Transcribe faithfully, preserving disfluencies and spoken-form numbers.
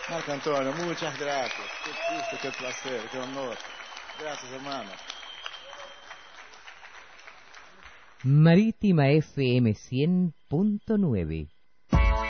Marco Antonio, muchas gracias. Qué gusto, qué placer, qué honor. Gracias, hermano. Marítima F M cien punto nueve.